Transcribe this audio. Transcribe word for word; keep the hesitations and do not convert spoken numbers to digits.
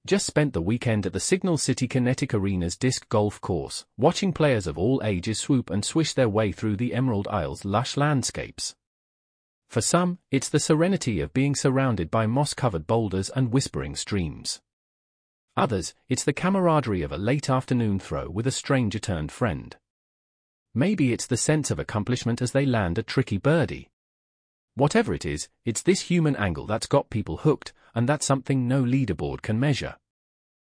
Just spent the weekend at the Signal City Kinetic Arena's disc golf course, watching players of all ages swoop and swish their way through the Emerald Isle's lush landscapes. For some, it's the serenity of being surrounded by moss-covered boulders and whispering streams. Others, it's the camaraderie of a late afternoon throw with a stranger-turned-friend. Maybe it's the sense of accomplishment as they land a tricky birdie. Whatever it is, it's this human angle that's got people hooked, and that's something no leaderboard can measure.